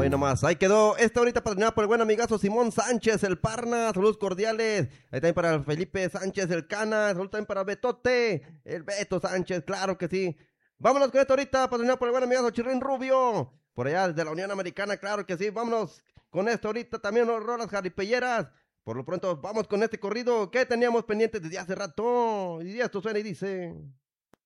Hoy nomás, ahí quedó esta ahorita patrocinada por el buen amigazo Simón Sánchez, el Parna, saludos cordiales. Ahí también para Felipe Sánchez, el Cana, saludos también para Betote, el Beto Sánchez, claro que sí. Vámonos con esto ahorita, patrocinado por el buen amigazo Chirrín Rubio, por allá desde la Unión Americana, claro que sí. Vámonos con esto ahorita, también los rolas jaripelleras. Por lo pronto, vamos con este corrido que teníamos pendiente desde hace rato. Y esto suena y dice...